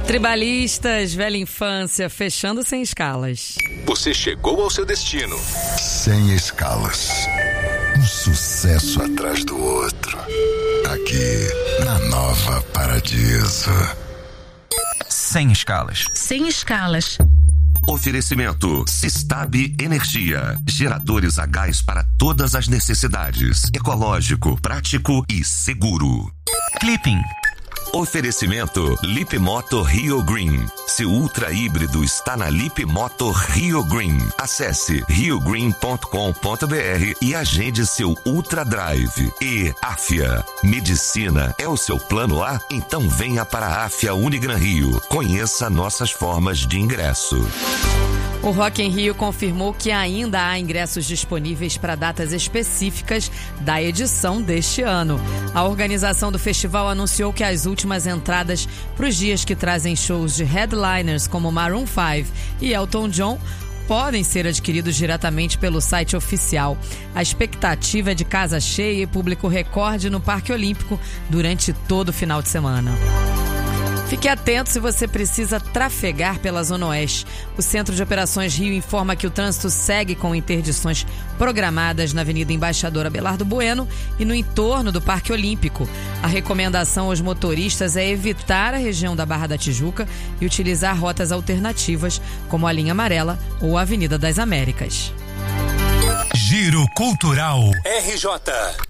Tribalistas, velha infância, fechando sem escalas. Você chegou ao seu destino. Sem escalas. Um sucesso atrás do outro. Aqui, na Nova Paradiso. Sem escalas. Sem escalas. Oferecimento Sistab Energia. Geradores a gás para todas as necessidades. Ecológico, prático e seguro. Clipping. Oferecimento Lip Moto Rio Green. Seu ultra híbrido está na Lip Moto Rio Green. Acesse riogreen.com.br e agende seu Ultra Drive. E Afia. Medicina é o seu plano A? Então venha para a Afia Unigran Rio. Conheça nossas formas de ingresso. O Rock in Rio confirmou que ainda há ingressos disponíveis para datas específicas da edição deste ano. A organização do festival anunciou que as últimas entradas para os dias que trazem shows de headliners como Maroon 5 e Elton John podem ser adquiridos diretamente pelo site oficial. A expectativa é de casa cheia e público recorde no Parque Olímpico durante todo o final de semana. Fique atento se você precisa trafegar pela Zona Oeste. O Centro de Operações Rio informa que o trânsito segue com interdições programadas na Avenida Embaixador Abelardo Bueno e no entorno do Parque Olímpico. A recomendação aos motoristas é evitar a região da Barra da Tijuca e utilizar rotas alternativas, como a linha amarela ou a Avenida das Américas. Giro Cultural RJ.